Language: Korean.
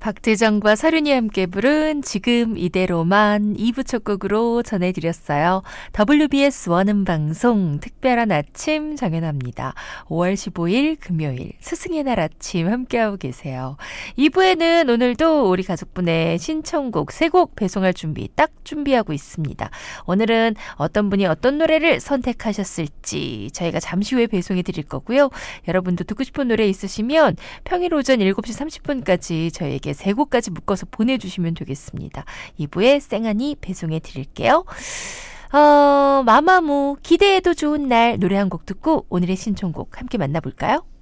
박재정과 서륜이 함께 부른 지금 이대로만 2부 첫 곡으로 전해드렸어요. WBS 원음방송 특별한 아침 정연합니다. 5월 15일 금요일 스승의 날 아침 함께하고 계세요. 2부에는 오늘도 우리 가족분의 신청곡 3곡 배송할 준비 딱 준비하고 있습니다. 오늘은 어떤 분이 어떤 노래를 선택하셨을지 저희가 잠시 후에 배송해 드릴 거고요. 여러분도 듣고 싶은 노래 있으시면 평일 오전 7시 30분까지 저희에게 3곡까지 묶어서 보내주시면 되겠습니다. 2부에 쌩하니 배송해 드릴게요. 마마무 기대해도 좋은 날 노래 한 곡 듣고 오늘의 신청곡 함께 만나볼까요?